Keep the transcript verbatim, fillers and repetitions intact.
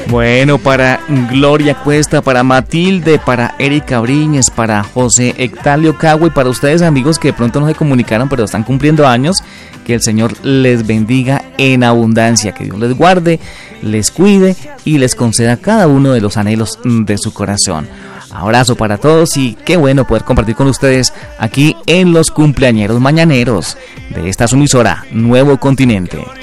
Bueno, para Gloria Cuesta, para Matilde, para Erika Briñes, para José Ectalio Cagua y para ustedes, amigos que de pronto no se comunicaron pero están cumpliendo años, que el Señor les bendiga en abundancia, que Dios les guarde, les cuide y les conceda cada uno de los anhelos de su corazón. Abrazo para todos y qué bueno poder compartir con ustedes aquí en los cumpleañeros mañaneros de esta su emisora Nuevo Continente.